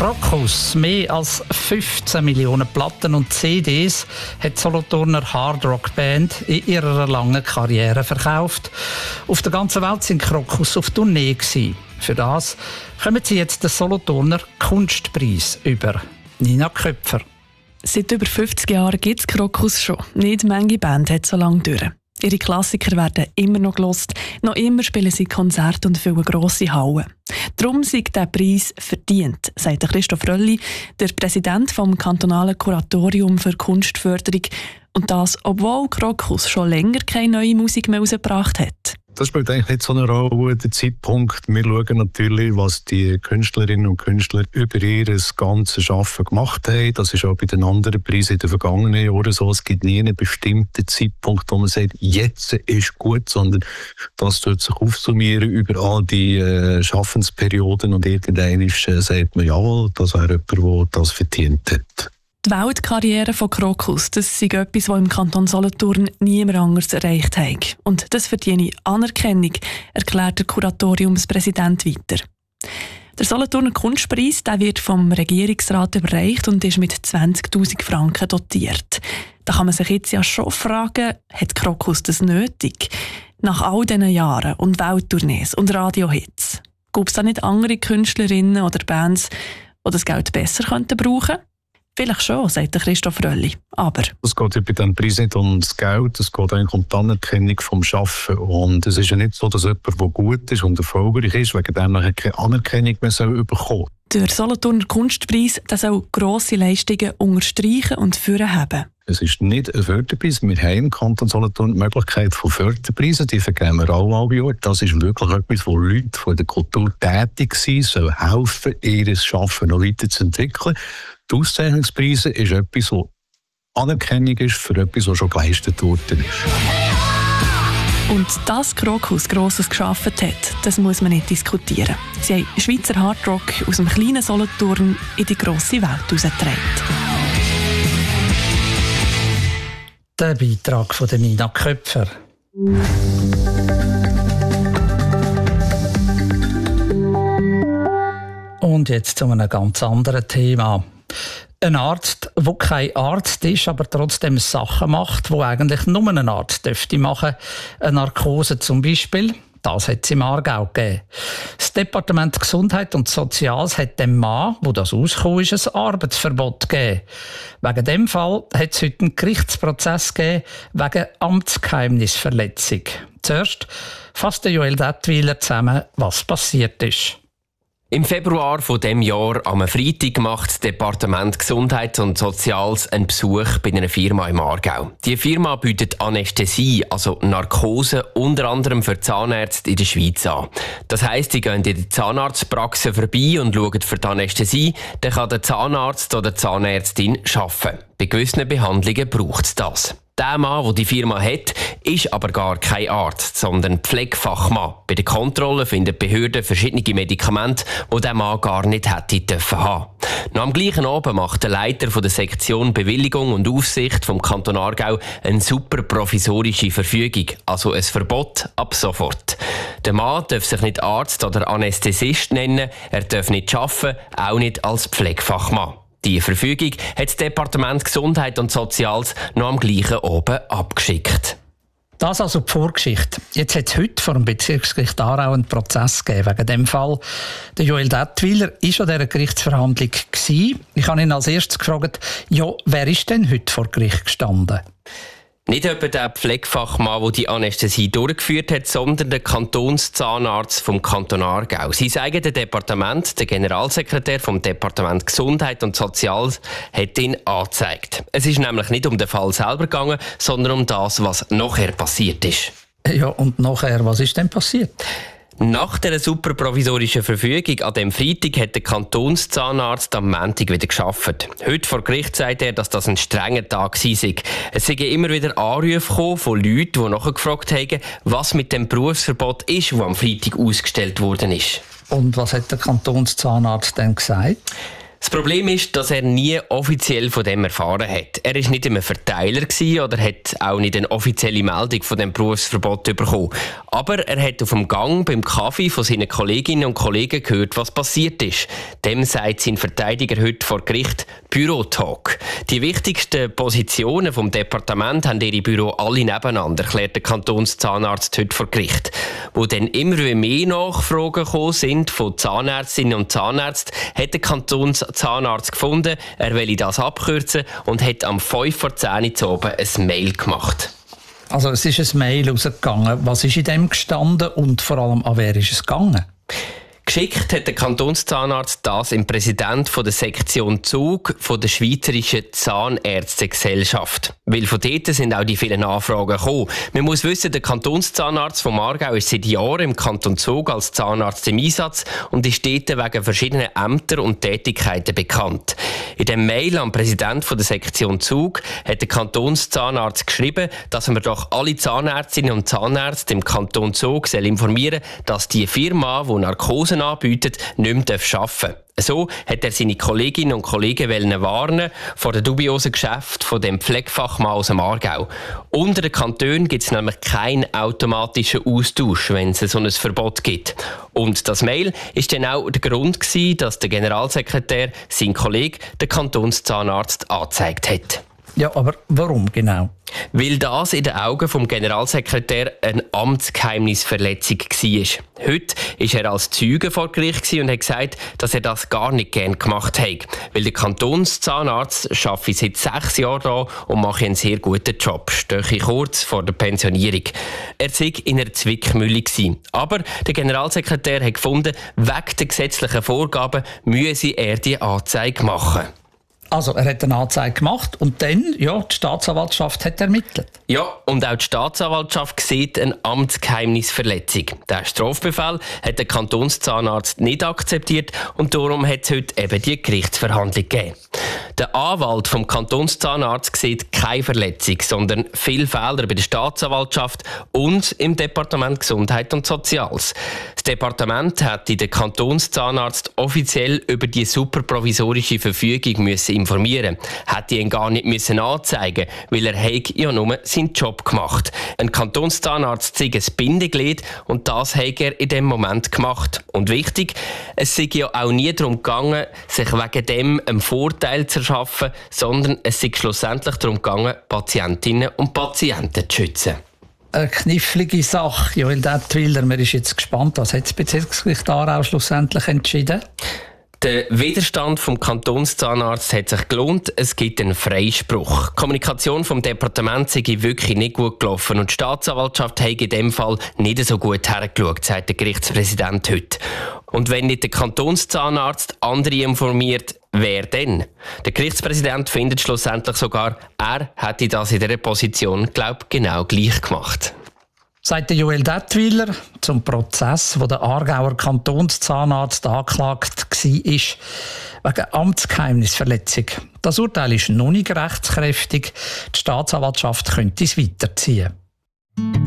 Krokus, mehr als 15 Millionen Platten und CDs hat die Solothurner Hardrock-Band in ihrer langen Karriere verkauft. Auf der ganzen Welt sind Krokus auf Tournee gewesen. Für das kommen sie jetzt den Solothurner Kunstpreis über. Nina Köpfer. Seit über 50 Jahren gibt es Krokus schon. Nicht manche Band hat so lange durch. Ihre Klassiker werden immer noch gelost. Noch immer spielen sie Konzerte und füllen grosse Hallen. Darum ist der Preis verdient, sagt Christoph Rölli, der Präsident vom kantonalen Kuratorium für Kunstförderung. Und das, obwohl Krokus schon länger keine neue Musik mehr herausgebracht hat. Das spielt eigentlich nicht so eine Rolle, der Zeitpunkt. Wir schauen natürlich, was die Künstlerinnen und Künstler über ihr ganzes Arbeiten gemacht haben. Das ist auch bei den anderen Preisen in den vergangenen Jahren so. Es gibt nie einen bestimmten Zeitpunkt, wo man sagt, jetzt ist gut, sondern das tut sich aufsummieren über all die Schaffensperioden und irgendwann sagt man, jawohl, das wäre jemand, der das verdient hat. Die Weltkarriere von Krokus, das ist etwas, das im Kanton Solothurn niemand anders erreicht hat. Und das verdiene Anerkennung, erklärt der Kuratoriumspräsident weiter. Der Solothurner Kunstpreis der wird vom Regierungsrat überreicht und ist mit 20'000 Franken dotiert. Da kann man sich jetzt ja schon fragen, hat Krokus das nötig? Nach all diesen Jahren und Welttournees und Radiohits. Gibt es da nicht andere Künstlerinnen oder Bands, die das Geld besser brauchen könnten? Vielleicht schon, sagt Christoph Rölli. Aber es geht ja bei diesem Preis nicht um das Geld, es geht eigentlich um die Anerkennung vom Schaffen. Und es ist ja nicht so, dass jemand, der gut ist und erfolgreich ist, wegen dem nachher keine Anerkennung mehr bekommen. Der Solothurner Kunstpreis soll grosse Leistungen unterstreichen und hervorheben. Es ist nicht ein Förderpreis. Wir haben im Kanton Solothurn die Möglichkeit von Förderpreisen, die vergeben wir alle Jahre. Das ist wirklich etwas, wo Leute von der Kultur tätig sind, sollen helfen, ihr Schaffen noch weiterzuentwickeln. Die Auszeichnungspreise ist etwas, das Anerkennung ist für etwas, was schon geleistet worden ist. Und dass Krokus Grosses geschaffen hat, das muss man nicht diskutieren. Sie haben Schweizer Hardrock aus dem kleinen Solothurn in die grosse Welt herausgetragen. Der Beitrag von Nina Köpfer. Und jetzt zu einem ganz anderen Thema. Ein Arzt, der kein Arzt ist, aber trotzdem Sachen macht, die eigentlich nur ein Arzt dürfte machen. Eine Narkose zum Beispiel. Das hat es im Aargau gegeben. Das Departement Gesundheit und Soziales hat dem Mann, wo das ausgekommen ist, ein Arbeitsverbot gegeben. Wegen dem Fall hat es heute einen Gerichtsprozess gegeben wegen Amtsgeheimnisverletzung. Zuerst fasst Joel Dettwiler zusammen, was passiert ist. Im Februar von dem Jahr am Freitag macht das Departement Gesundheit und Soziales einen Besuch bei einer Firma im Aargau. Die Firma bietet Anästhesie, also Narkose, unter anderem für Zahnärzte in der Schweiz an. Das heisst, die gehen in die Zahnarztpraxen vorbei und schauen für die Anästhesie, dann kann der Zahnarzt oder die Zahnärztin arbeiten. Bei gewissen Behandlungen braucht es das. Der Mann, der die Firma hat, ist aber gar kein Arzt, sondern Pflegefachmann. Bei der Kontrolle finden die Behörden verschiedene Medikamente, die der Mann gar nicht hätte dürfen haben. Noch am gleichen Abend macht der Leiter der Sektion Bewilligung und Aufsicht vom Kanton Aargau eine super provisorische Verfügung, also ein Verbot ab sofort. Der Mann darf sich nicht Arzt oder Anästhesist nennen, er darf nicht arbeiten, auch nicht als Pflegefachmann. Die Verfügung hat das Departement Gesundheit und Soziales noch am gleichen Abend abgeschickt. Das also die Vorgeschichte. Jetzt hat es heute vor dem Bezirksgericht Aarau einen Prozess gegeben wegen dem Fall. Der Joel Dettwiler war an dieser Gerichtsverhandlung. Ich habe ihn als erstes gefragt, ja, wer ist denn heute vor Gericht gestanden? Nicht etwa der Pflegefachmann, der die Anästhesie durchgeführt hat, sondern der Kantonszahnarzt vom Kanton Aargau. Sie sagen, der Departement, der Generalsekretär vom Departement Gesundheit und Soziales, hat ihn angezeigt. Es ist nämlich nicht um den Fall selber gegangen, sondern um das, was nachher passiert ist. Ja, und nachher, was ist denn passiert? Nach dieser super provisorischen Verfügung an dem Freitag hat der Kantonszahnarzt am Montag wieder gearbeitet. Heute vor Gericht sagt er, dass das ein strenger Tag war. Es sind immer wieder Anrufe von Leuten, die nachgefragt haben, was mit dem Berufsverbot ist, das am Freitag ausgestellt worden ist. Und was hat der Kantonszahnarzt denn gesagt? Das Problem ist, dass er nie offiziell von dem erfahren hat. Er war nicht ein Verteiler oder hat auch nicht eine offizielle Meldung von dem Berufsverbot bekommen. Aber er hat auf dem Gang beim Kaffee von seinen Kolleginnen und Kollegen gehört, was passiert ist. Dem sagt sein Verteidiger heute vor Gericht Bürotalk. Die wichtigsten Positionen vom Departement haben ihre Büro alle nebeneinander, erklärt der Kantonszahnarzt heute vor Gericht. Wo dann immer mehr Nachfragen gekommen sind von Zahnärztinnen und Zahnärzten, hat der Kantonszahnarzt gefunden, er wolle das abkürzen und hat am 5:10 Uhr oben ein Mail gemacht. Also es ist ein Mail rausgegangen. Was ist in dem gestanden und vor allem an wer ist es gegangen? Geschickt hat der Kantonszahnarzt das im Präsident von der Sektion Zug von der Schweizerischen Zahnärztegesellschaft. Weil von dort sind auch die vielen Nachfragen gekommen. Man muss wissen, der Kantonszahnarzt vom Aargau ist seit Jahren im Kanton Zug als Zahnarzt im Einsatz und ist dort wegen verschiedenen Ämtern und Tätigkeiten bekannt. In dem Mail am Präsident von der Sektion Zug hat der Kantonszahnarzt geschrieben, dass man doch alle Zahnärztinnen und Zahnärzte im Kanton Zug informieren soll, dass die Firma, die Narkose anbietet, nicht mehr arbeiten darf. So hat er seine Kolleginnen und Kollegen warnen vor dem dubiosen Geschäft von dem Pflegefachmann aus dem Aargau. Unter den Kantonen gibt es nämlich keinen automatischen Austausch, wenn es so ein Verbot gibt. Und das Mail ist dann auch der Grund gewesen, dass der Generalsekretär seinen Kollegen, den Kantonszahnarzt, angezeigt hat. Ja, aber warum genau? Weil das in den Augen vom Generalsekretär eine Amtsgeheimnisverletzung war. Heute war er als Zeuge vor Gericht und hat gesagt, dass er das gar nicht gern gemacht hat. Weil der Kantonszahnarzt arbeitet seit 6 Jahren da und macht einen sehr guten Job, stehe kurz vor der Pensionierung. Er sei in einer Zwickmühle gewesen. Aber der Generalsekretär hat gefunden, wegen der gesetzlichen Vorgaben müsse er die Anzeige machen. Also, er hat eine Anzeige gemacht und dann, ja, die Staatsanwaltschaft hat ermittelt. Ja, und auch die Staatsanwaltschaft sieht eine Amtsgeheimnisverletzung. Der Strafbefehl hat der Kantonszahnarzt nicht akzeptiert und darum hat es heute eben die Gerichtsverhandlung gegeben. Der Anwalt vom Kantonszahnarzt sieht keine Verletzung, sondern viele Fehler bei der Staatsanwaltschaft und im Departement Gesundheit und Soziales. Das Departement hätte den Kantonszahnarzt offiziell über die superprovisorische Verfügung informieren müssen. Hätte ihn gar nicht müssen anzeigen, weil er ja nur seinen Job gemacht. Ein Kantonszahnarzt sei ein Bindeglied und das hat er in dem Moment gemacht. Und wichtig, es sei ja auch nie darum gegangen, sich wegen dem einen Vorteil zu verschaffen, sondern es sei schlussendlich darum gegangen, Patientinnen und Patienten zu schützen. Eine knifflige Sache, Joel Dettwiller. Man ist jetzt gespannt, was hat das Bezirksgericht Aarau schlussendlich entschieden? Der Widerstand vom Kantonszahnarzt hat sich gelohnt. Es gibt einen Freispruch. Die Kommunikation vom Departement sei wirklich nicht gut gelaufen und die Staatsanwaltschaft hat in dem Fall nicht so gut hergeschaut, sagt der Gerichtspräsident heute. Und wenn nicht der Kantonszahnarzt andere informiert, wer denn? Der Gerichtspräsident findet schlussendlich sogar, er hätte das in dieser Position, genau gleich gemacht. Sagt Joel Dettwiller zum Prozess, wo der Aargauer Kantonszahnarzt angeklagt war, wegen Amtsgeheimnisverletzung. Das Urteil ist noch nicht rechtskräftig. Die Staatsanwaltschaft könnte es weiterziehen.